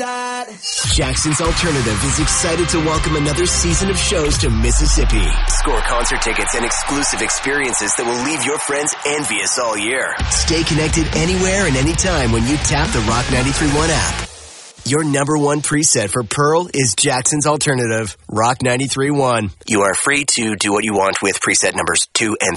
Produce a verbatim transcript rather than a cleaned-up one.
that. Jackson's Alternative is excited to welcome another season of shows to Mississippi. Score concert tickets and exclusive experiences that will leave your friends envious all year. Stay connected anywhere and anytime when you tap the Rock ninety-three point one app. Your number one preset for Pearl is Jackson's Alternative, Rock ninety-three point one. You are free to do what you want with preset numbers two and